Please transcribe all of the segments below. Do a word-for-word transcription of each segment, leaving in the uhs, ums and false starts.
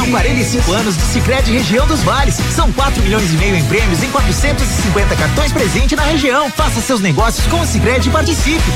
quarenta e cinco anos do Sicredi Região dos Vales. São quatro milhões e meio em prêmios em quatrocentos e cinquenta cartões presente na região. Faça seus negócios com o Sicredi e participe.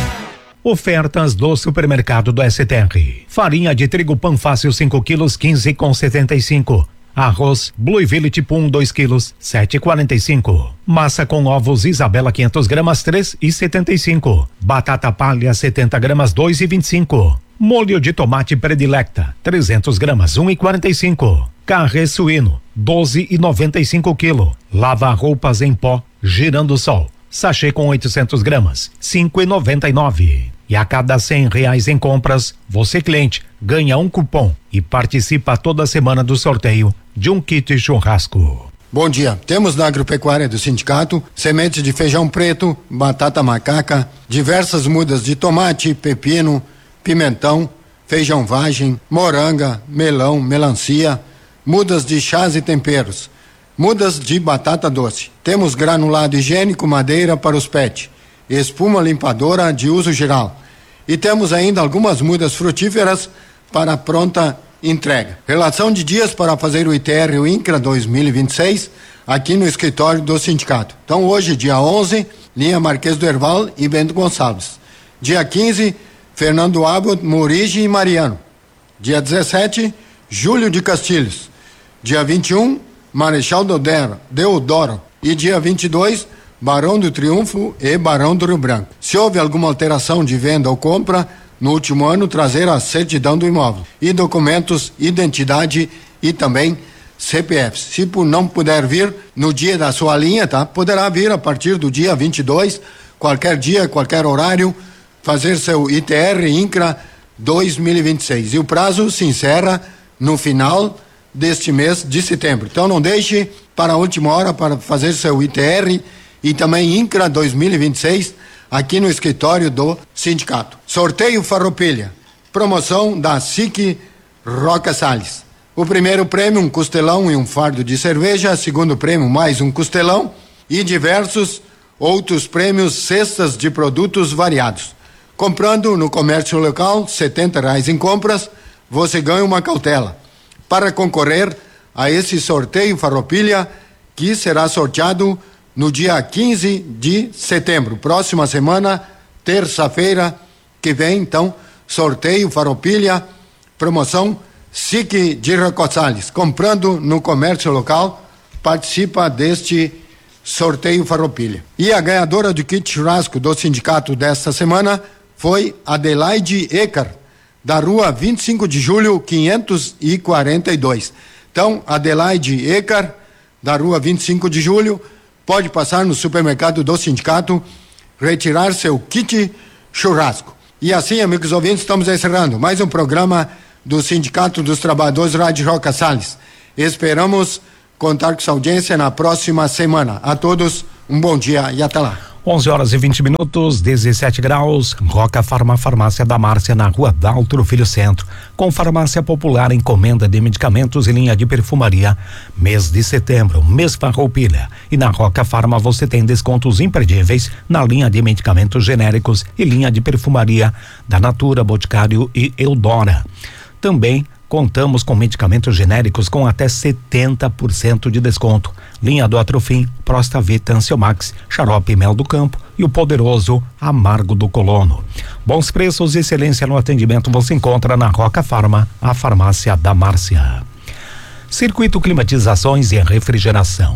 Ofertas do supermercado do S T R. Farinha de trigo Panfácil cinco quilos, quinze com setenta e cinco. Arroz Blueville tipo um, dois quilos, sete e quarenta e cinco. Massa com ovos Isabela quinhentos gramas, três e setenta e cinco. Batata palha setenta gramas, dois e vinte e cinco. Molho de tomate Predilecta, trezentos gramas, um e quarenta e cinco. Carré suíno, doze e noventa e cinco quilo. Lava roupas em pó Girando Sol, sachê com oitocentos gramas, cinco e noventa e nove. E a cada cem reais em compras, você cliente ganha um cupom e participa toda semana do sorteio de um kit churrasco. Bom dia, temos na agropecuária do sindicato sementes de feijão preto, batata macaca, diversas mudas de tomate, pepino, pimentão, feijão vagem, moranga, melão, melancia, mudas de chás e temperos, mudas de batata doce. Temos granulado higiênico madeira para os pets, espuma limpadora de uso geral. E temos ainda algumas mudas frutíferas para pronta entrega. Relação de dias para fazer o I T R e o INCRA dois mil e vinte e seis aqui no escritório do sindicato. Então hoje, dia onze, linha Marquês do Herval e Bento Gonçalves. Dia quinze, Fernando Abbott, Morige e Mariano. Dia dezessete, Júlio de Castilhos. Dia vinte e um, Marechal Deodoro, Deodoro. E dia vinte e dois, Barão do Triunfo e Barão do Rio Branco. Se houve alguma alteração de venda ou compra no último ano, trazer a certidão do imóvel e documentos, identidade e também C P F. Se não puder vir no dia da sua linha, tá? Poderá vir a partir do dia vinte e dois, qualquer dia, qualquer horário, fazer seu I T R INCRA dois mil e vinte e seis. E o prazo se encerra no final deste mês de setembro. Então não deixe para a última hora para fazer seu I T R e também INCRA dois mil e vinte e seis aqui no escritório do sindicato. Sorteio Farroupilha, promoção da S I C Roca Salles. O primeiro prêmio, um costelão e um fardo de cerveja. Segundo prêmio, mais um costelão e diversos outros prêmios, cestas de produtos variados. Comprando no comércio local, setenta reais em compras, você ganha uma cautela para concorrer a esse sorteio Farroupilha, que será sorteado no dia quinze de setembro, próxima semana, terça-feira que vem. Então, sorteio Farroupilha, promoção S I C de Rocossales. Comprando no comércio local, participa deste sorteio Farroupilha. E a ganhadora do kit churrasco do sindicato desta semana foi Adelaide Ecar, da rua vinte e cinco de julho, quinhentos e quarenta e dois. Então, Adelaide Ecar, da rua vinte e cinco de julho, pode passar no supermercado do sindicato, retirar seu kit churrasco. E assim, amigos ouvintes, estamos encerrando mais um programa do Sindicato dos Trabalhadores Rádio Roca Salles. Esperamos contar com sua audiência na próxima semana. A todos, um bom dia e até lá. onze horas e vinte minutos, dezessete graus. Roca Farma, farmácia da Márcia, na rua Daltro Filho Centro, com farmácia popular, encomenda de medicamentos e linha de perfumaria. Mês de setembro, mês Farroupilha. E na Roca Farma você tem descontos imperdíveis na linha de medicamentos genéricos e linha de perfumaria da Natura, Boticário e Eudora. Também contamos com medicamentos genéricos com até setenta por cento de desconto. Linha do Atrofim, Prostavita, Ansiomax, Xarope Mel do Campo e o poderoso Amargo do Colono. Bons preços e excelência no atendimento você encontra na Roca Farma, a farmácia da Márcia. Circuito Climatizações e Refrigeração.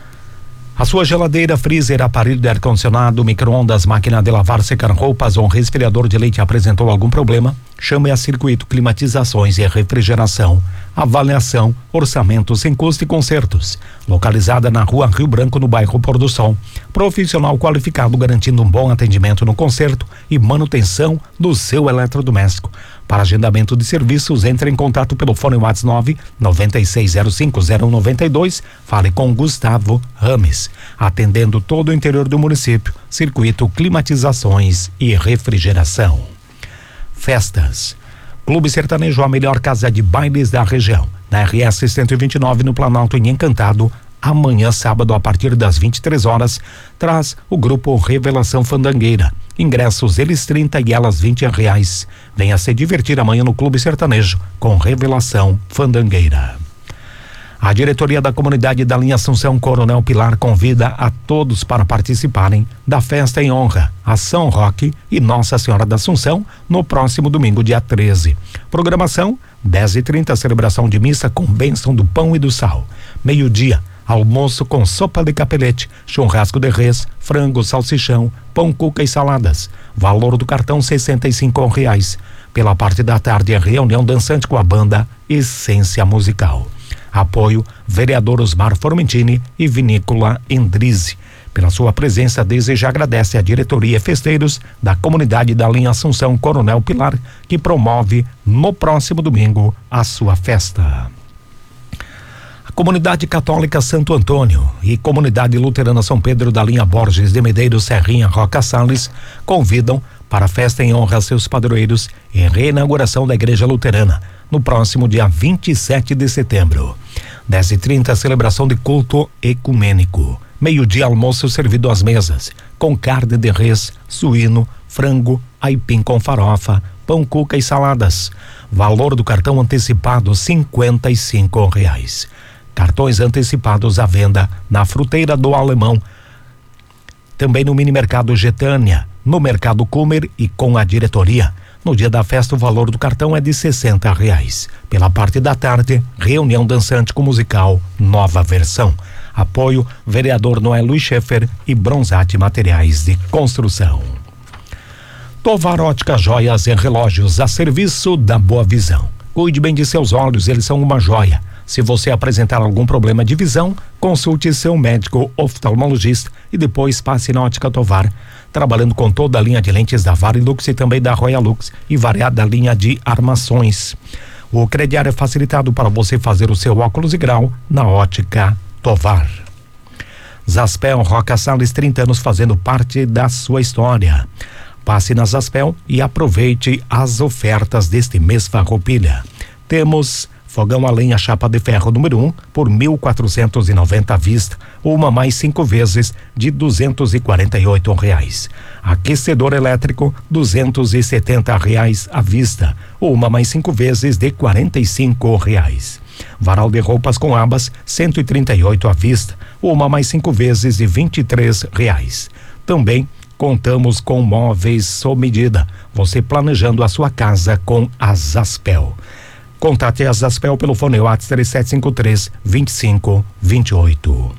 A sua geladeira, freezer, aparelho de ar-condicionado, micro-ondas, máquina de lavar, secar roupas ou resfriador de leite apresentou algum problema? Chame a Circuito Climatizações e Refrigeração. Avaliação, orçamento sem custo e consertos. Localizada na rua Rio Branco, no bairro Pôr do Sol. Profissional qualificado garantindo um bom atendimento no conserto e manutenção do seu eletrodoméstico. Para agendamento de serviços, entre em contato pelo fone WhatsApp nove nove seis zero cinco zero um nove dois. Fale com Gustavo Rames. Atendendo todo o interior do município. Circuito Climatizações e Refrigeração. Festas. Clube Sertanejo, a melhor casa de bailes da região. Na R S cento e vinte e nove, no Planalto, em Encantado. Amanhã, sábado, a partir das vinte e três horas, traz o grupo Revelação Fandangueira. Ingressos, eles trinta e elas vinte reais. Venha se divertir amanhã no Clube Sertanejo com Revelação Fandangueira. A diretoria da comunidade da linha Assunção Coronel Pilar convida a todos para participarem da festa em honra a São Roque e Nossa Senhora da Assunção no próximo domingo, dia treze. Programação: dez e trinta, celebração de missa com bênção do pão e do sal. Meio-dia, almoço com sopa de capelete, churrasco de res, frango, salsichão, pão, cuca e saladas. Valor do cartão sessenta e cinco reais. Pela parte da tarde, a reunião dançante com a banda Essência Musical. Apoio: vereador Osmar Formentini e Vinícola Endrize. Pela sua presença, deseja agradece a diretoria e festeiros da comunidade da linha Assunção Coronel Pilar, que promove no próximo domingo a sua festa. A comunidade católica Santo Antônio e comunidade luterana São Pedro da linha Borges de Medeiros Serrinha Roca Salles convidam para a festa em honra a seus padroeiros e reinauguração da igreja luterana no próximo dia vinte e sete de setembro. dez e trinta, celebração de culto ecumênico. Meio-dia, almoço servido às mesas, com carne de res, suíno, frango, aipim com farofa, pão, cuca e saladas. Valor do cartão antecipado cinquenta e cinco reais. Cartões antecipados à venda na Fruteira do Alemão, também no Mini Mercado Getânia, no Mercado Comer e com a diretoria. No dia da festa, o valor do cartão é de sessenta reais. Pela parte da tarde, reunião dançante com musical Nova Versão. Apoio: vereador Noé Luiz Schaeffer e Bronzate Materiais de Construção. Tovar Ótica Joias e Relógios a serviço da Boa Visão. Cuide bem de seus olhos, eles são uma joia. Se você apresentar algum problema de visão, consulte seu médico oftalmologista e depois passe na Ótica Tovar, trabalhando com toda a linha de lentes da Varilux e também da Royal Lux e variada linha de armações. O crediário é facilitado para você fazer o seu óculos de grau na Ótica Tovar. Zaspel Roca Salles, trinta anos fazendo parte da sua história. Passe na Zaspel e aproveite as ofertas deste mês Farroupilha. Temos fogão a lenha chapa de ferro número um por mil quatrocentos e noventa à vista, uma mais cinco vezes de duzentos e quarenta e oito reais. Aquecedor elétrico duzentos e setenta reais à vista, uma mais cinco vezes de quarenta e cinco reais. Varal de roupas com abas cento e trinta e oito à vista, uma mais cinco vezes de vinte e três reais. Também contamos com móveis sob medida, você planejando a sua casa com a Zaspel. Contate a Zaspel pelo fone WhatsApp três sete cinco três, dois cinco dois oito.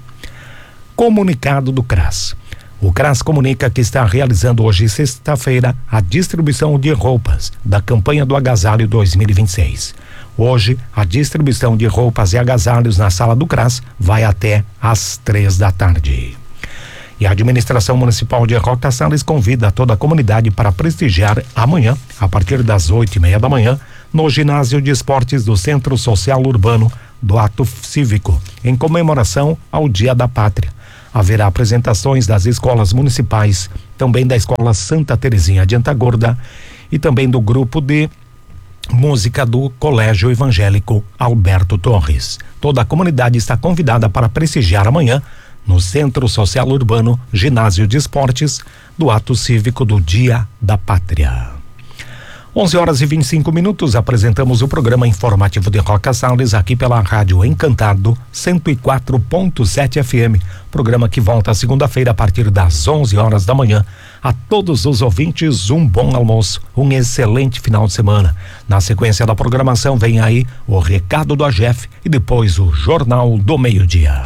Comunicado do CRAS. O CRAS comunica que está realizando hoje, sexta-feira, a distribuição de roupas da campanha do Agasalho dois mil e vinte e seis. Hoje, a distribuição de roupas e agasalhos na sala do CRAS vai até às três da tarde. E a administração municipal de Roca Salles convida toda a comunidade para prestigiar amanhã, a partir das oito e meia da manhã, no ginásio de esportes do Centro Social Urbano do Ato Cívico, em comemoração ao Dia da Pátria. Haverá apresentações das escolas municipais, também da Escola Santa Terezinha de Antagorda e também do grupo de música do Colégio Evangélico Alberto Torres. Toda a comunidade está convidada para prestigiar amanhã no Centro Social Urbano, ginásio de esportes do Ato Cívico do Dia da Pátria. onze horas e vinte e cinco minutos, apresentamos o programa informativo de Roca Salles aqui pela Rádio Encantado cento e quatro ponto sete F M. Programa que volta segunda-feira a partir das onze horas da manhã. A todos os ouvintes, um bom almoço, um excelente final de semana. Na sequência da programação vem aí o recado do A G E F e depois o Jornal do Meio-Dia.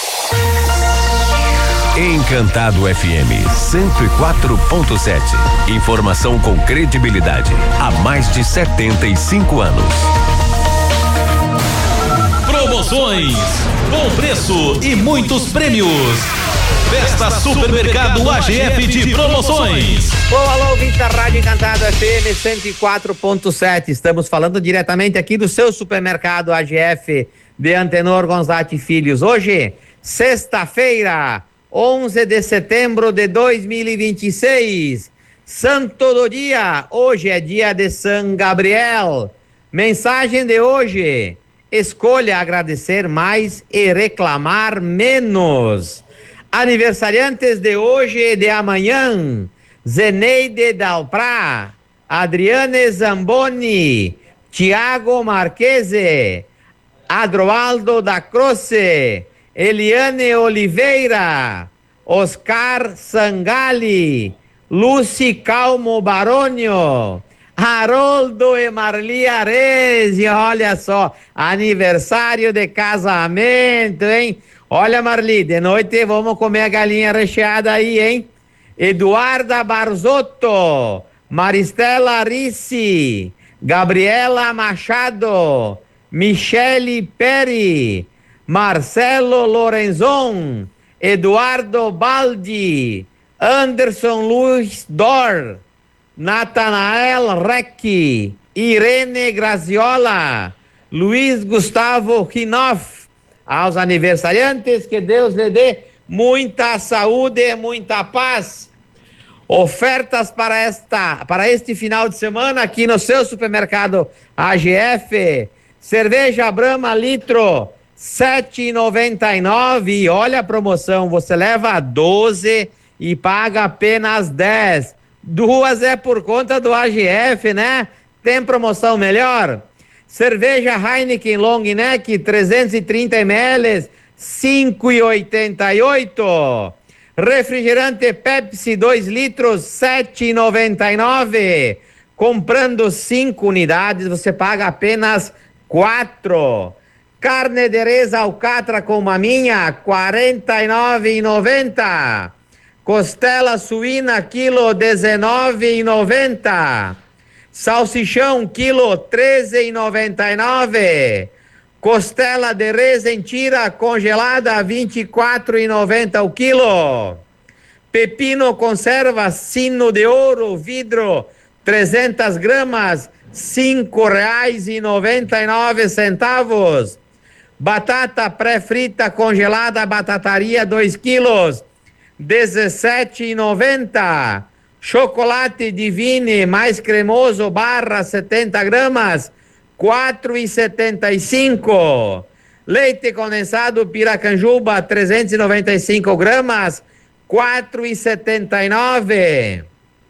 Encantado F M cento e quatro ponto sete. Informação com credibilidade há mais de setenta e cinco anos. Promoções, bom preço e muitos prêmios. Festa Supermercado A G F de promoções. Bom, alô, ouvinte da Rádio Encantado F M cento e quatro ponto sete. Estamos falando diretamente aqui do seu supermercado A G F de Antenor Gonzatti Filhos. Hoje, sexta-feira, onze de setembro de dois mil e vinte e seis, santo do dia, hoje é dia de São Gabriel. Mensagem de hoje: escolha agradecer mais e reclamar menos. Aniversariantes de hoje e de amanhã: Zeneide Dalprá, Adriane Zamboni, Tiago Marquese, Adroaldo da Croce, Eliane Oliveira, Oscar Sangali, Lucy Calmo Barônio, Haroldo e Marli Arese, olha só, aniversário de casamento, hein? Olha, Marli, de noite vamos comer a galinha recheada aí, hein? Eduarda Barzotto, Maristela Ricci, Gabriela Machado, Michele Peri, Marcelo Lorenzon, Eduardo Baldi, Anderson Luiz Dor, Natanael Recchi, Irene Graziola, Luiz Gustavo Rinoff. Aos aniversariantes, que Deus lhe dê muita saúde e muita paz. Ofertas para esta, para este final de semana aqui no seu supermercado A G F. Cerveja Brahma litro sete e noventa e nove. E olha a promoção, você leva doze e paga apenas dez. Duas é por conta do A G F, né? Tem promoção melhor? Cerveja Heineken Long Neck trezentos e trinta mililitros, cinco e oitenta e oito. Refrigerante Pepsi dois litros, sete e noventa e nove. Comprando cinco unidades, você paga apenas quatro. Carne de res alcatra com maminha, quarenta e nove e noventa. Costela suína quilo dezenove e noventa. Salsichão quilo treze e noventa e nove. Costela de res em tira congelada vinte e quatro e noventa o quilo. Pepino conserva sino de ouro vidro trezentas gramas, cinco reais e noventa e nove centavos. Batata pré-frita congelada batataria dois quilos, dezessete e noventa. Chocolate Divine mais cremoso barra setenta gramas, quatro e setenta e cinco. Leite condensado Piracanjuba trezentos e noventa e cinco gramas, quatro e setenta e nove.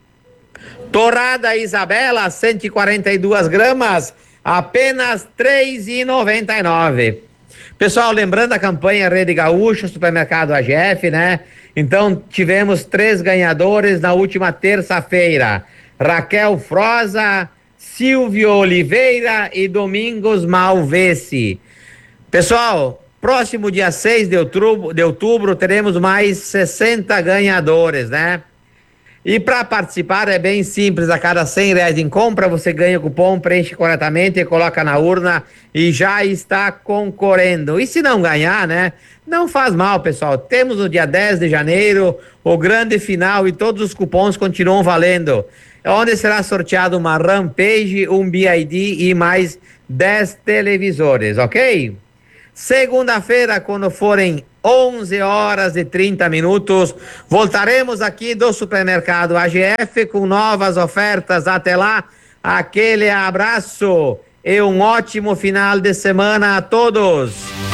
Torrada Isabela cento e quarenta e duas gramas, apenas três e noventa e nove. Pessoal, lembrando a campanha Rede Gaúcha, Supermercado A G F, né? Então, tivemos três ganhadores na última terça-feira. Raquel Froza, Silvio Oliveira e Domingos Malvesi. Pessoal, próximo dia seis de outubro, de outubro teremos mais sessenta ganhadores, né? E para participar é bem simples, a cada cem reais em compra você ganha o cupom, preenche corretamente, coloca na urna e já está concorrendo. E se não ganhar, né? Não faz mal, pessoal. Temos no dia dez de janeiro o grande final e todos os cupons continuam valendo. Onde será sorteado uma Rampage, um B I D e mais dez televisores, ok? Segunda-feira, quando forem onze horas e trinta minutos, voltaremos aqui do Supermercado A G F com novas ofertas. Até lá, aquele abraço e um ótimo final de semana a todos.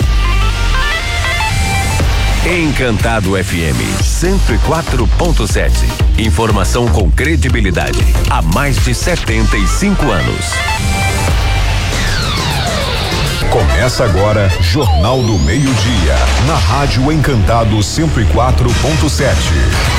Encantado F M cento e quatro ponto sete. Informação com credibilidade há mais de setenta e cinco anos. Começa agora Jornal do Meio-Dia, na Rádio Encantado cento e quatro ponto sete.